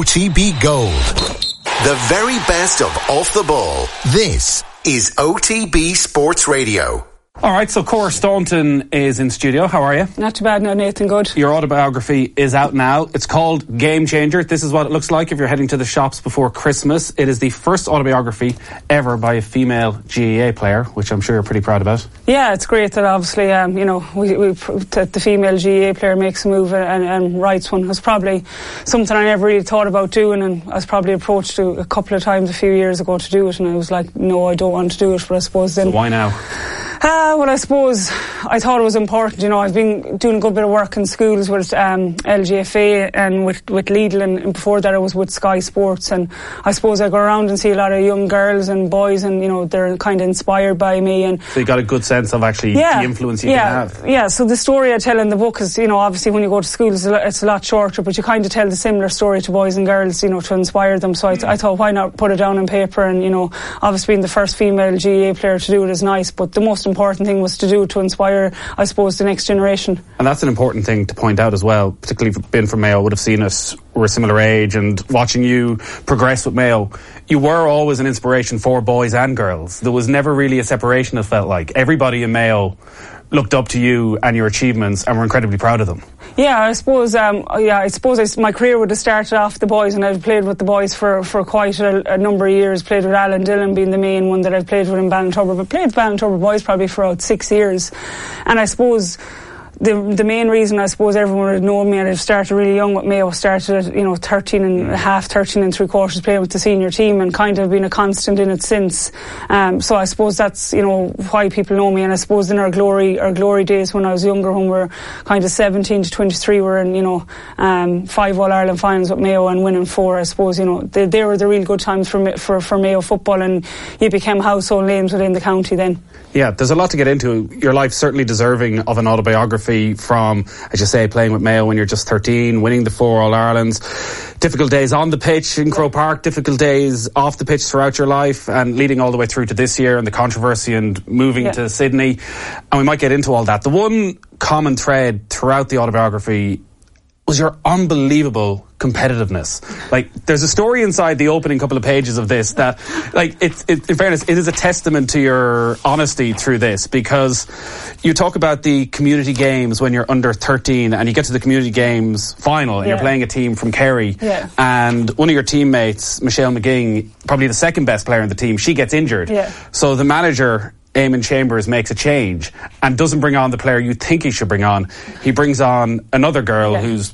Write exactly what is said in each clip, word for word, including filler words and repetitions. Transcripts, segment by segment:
O T B Gold. The very best of Off the Ball. This is O T B Sports Radio. All right, so Cora Staunton is in studio. How are you? Not too bad, no, Nathan, good. Your autobiography is out now. It's called Game Changer. This is what it looks like if you're heading to the shops before Christmas. It is the first autobiography ever by a female G A A player, which I'm sure you're pretty proud about. Yeah, it's great that obviously, um, you know, we, we that the female G A A player makes a move and, and writes one. It was probably something I never really thought about doing, and I was probably approached to a couple of times a few years ago to do it, and I was like, no, I don't want to do it, but I suppose then... So why now? Uh, well, I suppose I thought it was important. You know, I've been doing a good bit of work in schools with um, L G F A and with, with Lidl, and, and before that I was with Sky Sports, and I suppose I go around and see a lot of young girls and boys, and, you know, they're kind of inspired by me. And so you got a good sense of actually yeah, the influence you yeah, can have. Yeah, so the story I tell in the book is, you know, obviously when you go to school it's a lot, it's a lot shorter, but you kind of tell the similar story to boys and girls, you know, to inspire them. So I, th- I thought, why not put it down on paper? And, you know, obviously being the first female G A A player to do it is nice, but the most important thing was to do to inspire, I suppose, the next generation. And that's an important thing to point out as well, particularly being from Mayo. Would have seen us, we're a similar age, and watching you progress with Mayo, you were always an inspiration for boys and girls. There was never really a separation, it felt like. Everybody in Mayo looked up to you and your achievements and were incredibly proud of them. Yeah, I suppose. Um, yeah, I suppose I, my career would have started off the boys, and I've played with the boys for, for quite a, a number of years. Played with Alan Dillon being the main one that I've played with in Ballintober, but played with Ballintober boys probably for about six years. And I suppose the the main reason, I suppose, everyone would know me, and I've started really young with Mayo. Started at, you know, thirteen and a half, thirteen and three quarters, playing with the senior team, and kind of been a constant in it since. Um, so I suppose that's, you know, why people know me. And I suppose in our glory, our glory days when I was younger, when we were kind of seventeen to twenty-three, we were in, you know, um, five All Ireland finals with Mayo and winning four. I suppose, you know, they, they were the real good times for, for for Mayo football, and you became household names within the county then. Yeah, there's a lot to get into. Your life certainly deserving of an autobiography, from, as you say, playing with Mayo when you're just thirteen, winning the four All-Irelands, difficult days on the pitch in Croke Park, difficult days off the pitch throughout your life, and leading all the way through to this year and the controversy and moving yeah. to Sydney. And we might get into all that. The one common thread throughout the autobiography was your unbelievable competitiveness. Like, there's a story inside the opening couple of pages of this that, like, it's, it, in fairness, it is a testament to your honesty through this, because you talk about the community games when you're under thirteen, and you get to the community games final, and yeah. you're playing a team from Kerry, yeah. and one of your teammates, Michelle McGing, probably the second best player in the team, she gets injured. Yeah. So the manager, Eamon Chambers, makes a change and doesn't bring on the player you think he should bring on. He brings on another girl yeah. who's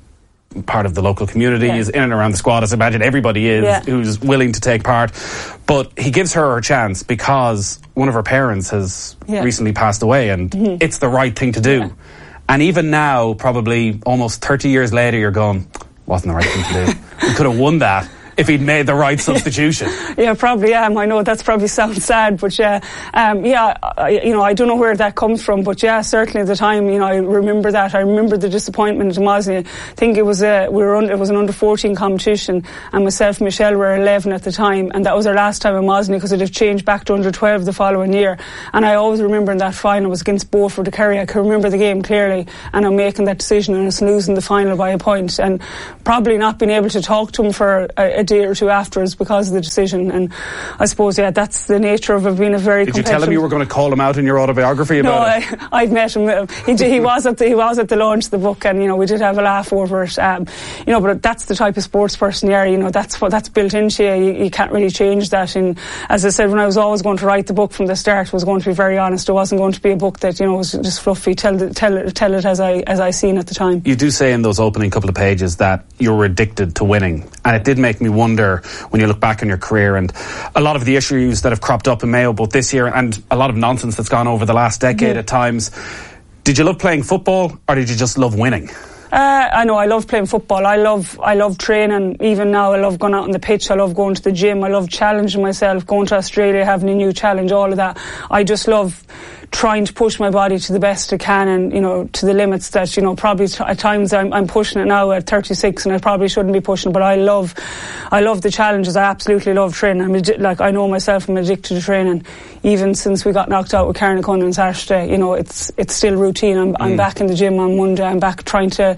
part of the local community, yeah. is in and around the squad, as I imagine everybody is, yeah. who's willing to take part. But he gives her her chance because one of her parents has yeah. recently passed away, and mm-hmm. it's the right thing to do. Yeah. And even now, probably almost thirty years later, you're going, wasn't the right thing to do. We could have won that if he'd made the right substitution. Yeah, probably am. I know that's probably sounds sad, but yeah, um, yeah, I, you know, I don't know where that comes from, but yeah, certainly at the time, you know, I remember that. I remember the disappointment in Mosney. I think it was a, we were under, it was an under fourteen competition, and myself and Michelle were eleven at the time, and that was our last time in Mosney, because it had changed back to under twelve the following year. And I always remember in that final, it was against Beaufort of Kerry. I can remember the game clearly, and I'm making that decision and us losing the final by a point, and probably not being able to talk to him for a, a day or two afterwards because of the decision. And I suppose, yeah, that's the nature of it being a very Did competitive... you tell him you were going to call him out in your autobiography about no, it? No, I'd met him. He, he was at the he was at the launch of the book, and, you know, we did have a laugh over it. Um, you know, but that's the type of sports person you are. You know, that's what that's built into you. you. You can't really change that. And as I said, when I was always going to write the book from the start, it was going to be very honest. It wasn't going to be a book that, you know, was just fluffy. Tell the, tell it tell it as I as I seen at the time. You do say in those opening couple of pages that you were addicted to winning, and it did make me wonder when you look back on your career and a lot of the issues that have cropped up in Mayo both this year and a lot of nonsense that's gone over the last decade yeah. at times. Did you love playing football, or did you just love winning? Uh, I know I love playing football. I love I love training. Even now, I love going out on the pitch. I love going to the gym. I love challenging myself, going to Australia, having a new challenge, all of that. I just love trying to push my body to the best I can, and, you know, to the limits that, you know, probably t- at times I'm, I'm pushing it now at thirty-six, and I probably shouldn't be pushing it, but I love I love the challenges. I absolutely love training. I'm addi- like I know myself, I'm addicted to training. Even since we got knocked out with Carnacon on Saturday, you know, it's it's still routine. I'm, I'm mm. back in the gym on Monday. I'm back trying to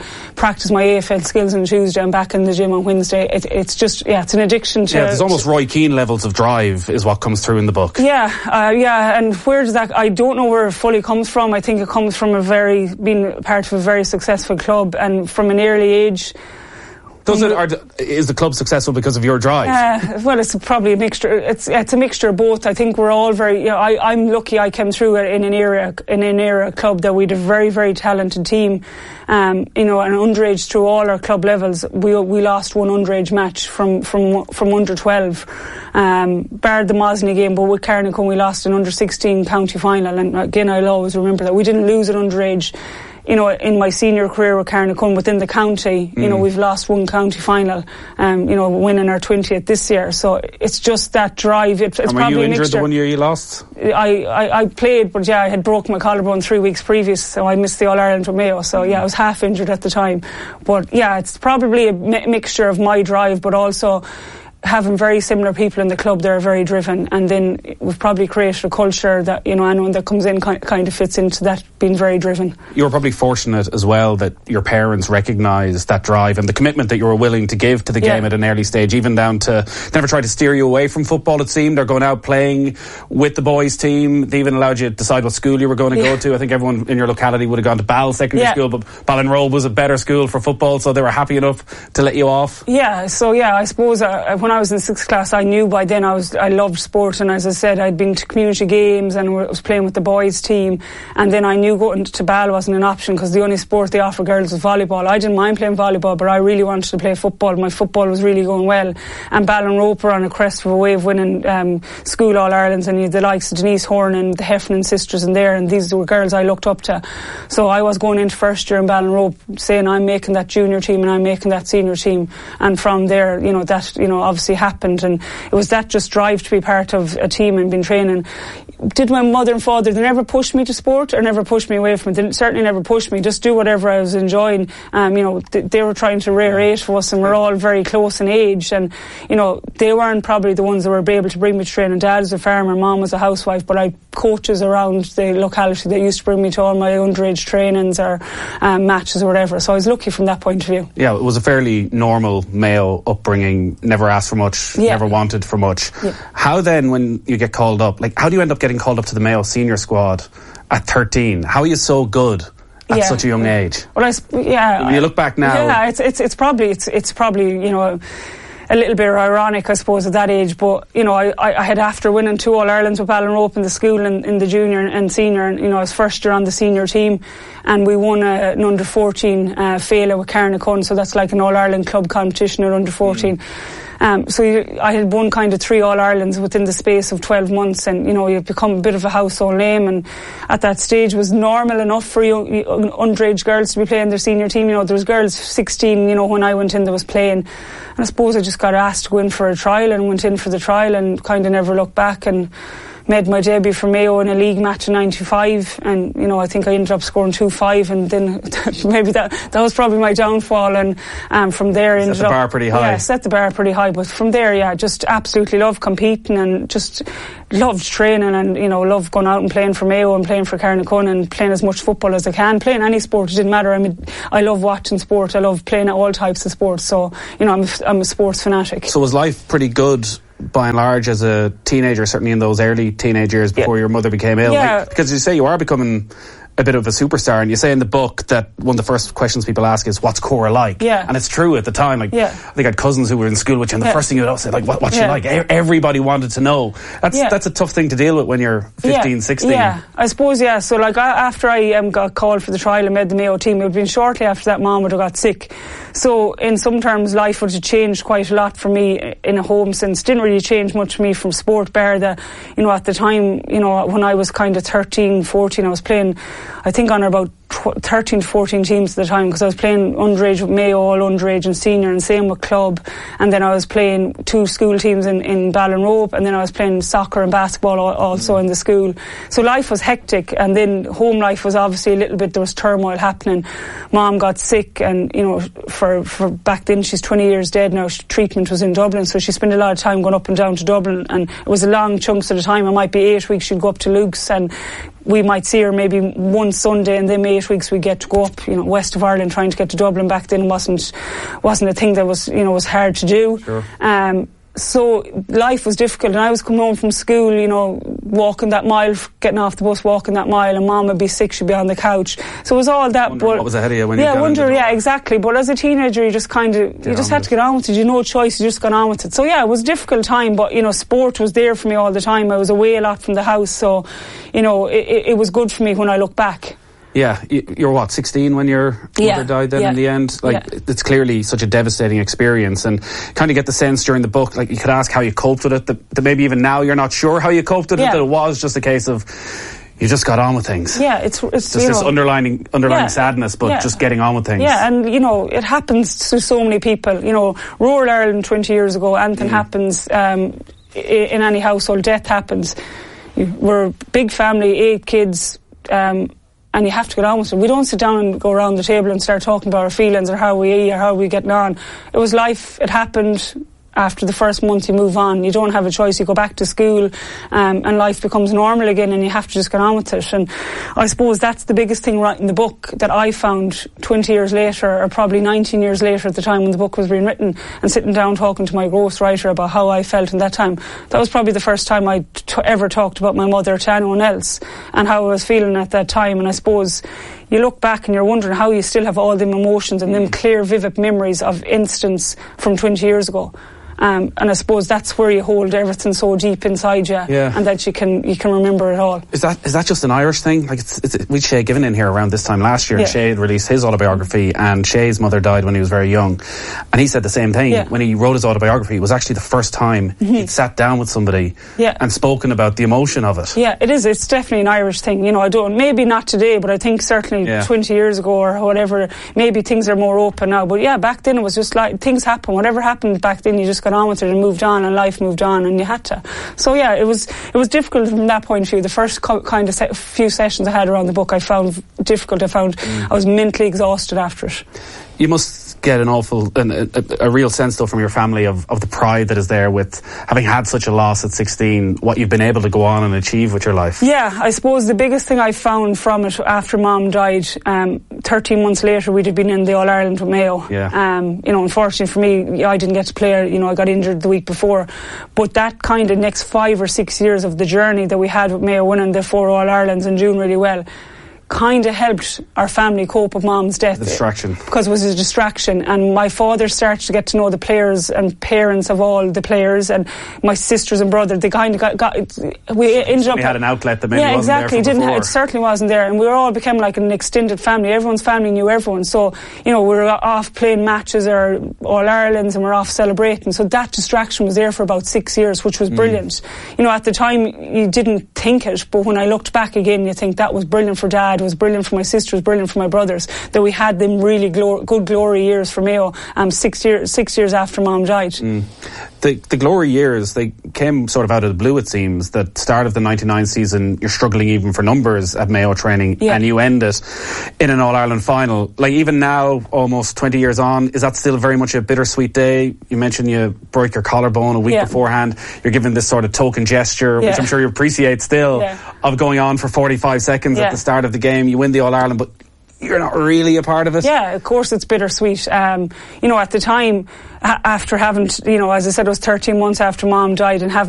practice my A F L skills on Tuesday and back in the gym on Wednesday. It, it's just, yeah, it's an addiction to... Yeah, there's almost Roy Keane levels of drive is what comes through in the book. Yeah, uh, yeah, and where does that... I don't know where it fully comes from. I think it comes from a very... being part of a very successful club, and from an early age... Does it, or is the club successful because of your drive? Uh, well, it's probably a mixture. It's it's a mixture of both. I think we're all very. You know, I I'm lucky. I came through in an era in an era club that we had a very very talented team. Um, you know, and underage through all our club levels. We we lost one underage match from from from under twelve, um, barred the Mosney game, but with Carnacon we lost an under sixteen county final. And again, I'll always remember that we didn't lose an underage. You know, in my senior career with Carnacon within the county, you mm. know, we've lost one county final, um, you know, winning our twentieth this year. So it's just that drive. It, it's and were probably you a injured mixture. The one year you lost? I, I, I played, but yeah, I had broke my collarbone three weeks previous, so I missed the All-Ireland with Mayo. So yeah, I was half injured at the time. But yeah, it's probably a mi- mixture of my drive, but also having very similar people in the club that are very driven, and then we've probably created a culture that, you know, anyone that comes in kind, kind of fits into that, being very driven. You were probably fortunate as well that your parents recognised that drive and the commitment that you were willing to give to the game yeah. at an early stage, even down to never try to steer you away from football. It seemed they're going out playing with the boys team. They even allowed you to decide what school you were going to yeah. go to. I think everyone in your locality would have gone to Ball Secondary yeah. School, but Ballinrobe was a better school for football, so they were happy enough to let you off. Yeah, so yeah, I suppose uh, when I was in sixth class, I knew by then I was I loved sport, and as I said, I'd been to community games and was playing with the boys team, and then I knew going to Ball wasn't an option because the only sport they offer girls was volleyball. I didn't mind playing volleyball, but I really wanted to play football. My football was really going well, and Ballinrobe were on a crest of a wave, winning um, school All-Irelands, and you had the likes of Denise Horn and the Heffernan sisters in there, and these were girls I looked up to. So I was going into first year in Ballinrobe saying I'm making that junior team and I'm making that senior team, and from there, you know, that, you know, obviously happened, and it was that just drive to be part of a team and been training. Did my mother and father, they never pushed me to sport or never pushed me away from it. They certainly never pushed me, just do whatever I was enjoying. Um, you know, th- they were trying to rear eight for us, and we're all very close in age, and you know, they weren't probably the ones that were able to bring me to training. Dad was a farmer, Mom was a housewife, but I had coaches around the locality that used to bring me to all my underage trainings or um, matches or whatever, so I was lucky from that point of view. Yeah, it was a fairly normal Mayo upbringing, never asked for much, yeah. never wanted for much. Yeah. How then, when you get called up, like how do you end up getting called up to the Mayo senior squad at thirteen? How are you so good at yeah. such a young age? Well, I, yeah. When you look back now, yeah, it's it's it's probably it's it's probably you know a little bit ironic, I suppose, at that age. But you know, I, I had, after winning two All Irelands with Ballinrobe in the school and in the junior and senior, and you know, I was first year on the senior team, and we won a, an under fourteen uh, Féile with Carnacon, so that's like an All Ireland club competition at under fourteen. Mm. Um, so you, I had won kind of three All-Irelands within the space of twelve months, and you know, you've become a bit of a household name, and at that stage was normal enough for young, underage girls to be playing their senior team. You know, there was girls sixteen, you know, when I went in that was playing, and I suppose I just got asked to go in for a trial and went in for the trial and kind of never looked back, and made my debut for Mayo in a league match in ninety-five, and you know, I think I ended up scoring two five, and then maybe that that was probably my downfall, and um, from there ended set the bar up, pretty high. Yeah, set the bar pretty high, but from there, yeah, just absolutely loved competing and just loved training, and you know, loved going out and playing for Mayo and playing for Carnacon and playing as much football as I can, playing any sport. It didn't matter. I mean, I love watching sport. I love playing at all types of sports. So you know, I'm a, I'm a sports fanatic. So was life pretty good by and large as a teenager, certainly in those early teenage years before yeah. your mother became ill? Yeah. Like, because you say you are becoming a bit of a superstar, and you say in the book that one of the first questions people ask is, what's Cora like? Yeah. And it's true at the time. Like, yeah. I think I had cousins who were in school with you, and the yeah. first thing you would say, like, what, what's yeah. she like? E- everybody wanted to know. That's yeah. that's a tough thing to deal with when you're fifteen, yeah. sixteen. Yeah, I suppose, yeah. So, like, after I um, got called for the trial and made the Mayo team, it would have been shortly after that Mom would have got sick. So, in some terms, life would have changed quite a lot for me in a home sense. Didn't really change much for me from sport, bar that, you know, at the time, you know, when I was kind of thirteen, fourteen, I was playing, I think, on about thirteen to fourteen teams at the time, because I was playing underage with Mayo, all underage and senior, and same with club, and then I was playing two school teams in, in Ballinrobe, and then I was playing soccer and basketball also in the school. So life was hectic, and then home life was obviously a little bit, there was turmoil happening. Mom got sick, and you know, for, for back then, she's twenty years dead now, she, treatment was in Dublin, so she spent a lot of time going up and down to Dublin, and it was a long chunks at a time. It might be eight weeks she'd go up to Luke's, and we might see her maybe one Sunday, and then eight weeks we get to go up, you know, west of Ireland. Trying to get to Dublin back then wasn't wasn't a thing that was, you know, was hard to do. Sure. Um, so life was difficult, and I was coming home from school, you know, walking that mile, getting off the bus, walking that mile, and Mum would be sick, she'd be on the couch. So it was all that. Wondering but what was ahead of you when yeah, you got wonder, into the yeah, exactly. But as a teenager, you just kind of, you just had to get on with it. You had no choice. You just got on with it. So yeah, it was a difficult time, but you know, sport was there for me all the time. I was away a lot from the house, so you know, it, it, it was good for me when I look back. Yeah, you're what, sixteen when your yeah. mother died then yeah. in the end? Like, yeah. it's clearly such a devastating experience, and kind of get the sense during the book, like, you could ask how you coped with it, that, that maybe even now you're not sure how you coped with yeah. it, that it was just a case of you just got on with things. Yeah, it's, it's just this know, underlying underlying yeah, sadness, but yeah. just getting on with things. Yeah, and you know, it happens to so many people. You know, rural Ireland twenty years ago, anything mm. happens um, in any household, death happens. We're a big family, eight kids, um, and you have to get on with it. We don't sit down and go around the table and start talking about our feelings or how we eat or how we getting on. It was life. It happened. After the first month, you move on. You don't have a choice. You go back to school, um, and life becomes normal again, and you have to just get on with it. And I suppose that's the biggest thing writing the book that I found twenty years later, or probably nineteen years later at the time when the book was being written, and sitting down talking to my ghostwriter about how I felt in that time. That was probably the first time I t- ever talked about my mother to anyone else and how I was feeling at that time. And I suppose you look back and you're wondering how you still have all them emotions and them clear, vivid memories of instance from twenty years ago. Um, and I suppose that's where you hold everything so deep inside you, yeah. and that you can you can remember it all. Is that is that just an Irish thing? Like, it's, it's, we had Shay Given in here around this time last year, yeah. and Shay had released his autobiography, and Shay's mother died when he was very young, and he said the same thing. Yeah. When he wrote his autobiography, it was actually the first time mm-hmm. he'd sat down with somebody yeah. and spoken about the emotion of it. Yeah, it is. It's definitely an Irish thing. You know, I don't, maybe not today, but I think certainly yeah. twenty years ago or whatever, maybe things are more open now. But yeah, back then it was just like, things happen. Whatever happened back then, you just got on with it and moved on, and life moved on, and you had to. So yeah, it was it was difficult from that point of view. The first co- kind of se- few sessions I had around the book, I found difficult. I found mm. I was mentally exhausted after it. You must get an awful, an, a, a real sense though from your family of, of the pride that is there with having had such a loss at sixteen, what you've been able to go on and achieve with your life. Yeah, I suppose the biggest thing I found from it after Mum died, um, thirteen months later we'd have been in the All-Ireland with Mayo. Yeah. Um, you know, unfortunately for me, I didn't get to play, you know, I got injured the week before. But that kind of next five or six years of the journey that we had with Mayo winning the four All-Irelands and doing really well, kind of helped our family cope with Mom's death. The distraction. Because it was a distraction, and my father started to get to know the players and parents of all the players, and my sisters and brother. They kind of got, got we ended up. We had an outlet that maybe yeah, wasn't exactly. there from Didn't before. It certainly wasn't there, and we were all became like an extended family. Everyone's family knew everyone, so you know we were off playing matches or All Irelands, and we we're off celebrating. So that distraction was there for about six years, which was brilliant. Mm. You know, at the time you didn't think it, but when I looked back again, you think that was brilliant for Dad. It was brilliant for my sister. Was brilliant for my brothers, that we had them really glor- good glory years for Mayo, um, six years six years after Mom died. Mm. The, the glory years, they came sort of out of the blue, it seems. The start of the ninety-nine season, you're struggling even for numbers at Mayo training, yeah. and you end it in an All-Ireland final. Like, even now, almost twenty years on, is that still very much a bittersweet day? You mentioned you broke your collarbone a week yeah. beforehand. You're given this sort of token gesture, yeah. which I'm sure you appreciate still, yeah. of going on for forty-five seconds yeah. at the start of the game. You win the All-Ireland, but you're not really a part of it. Yeah, of course it's bittersweet. Um, you know, at the time, a- after having, you know, as I said, it was thirteen months after Mom died, and having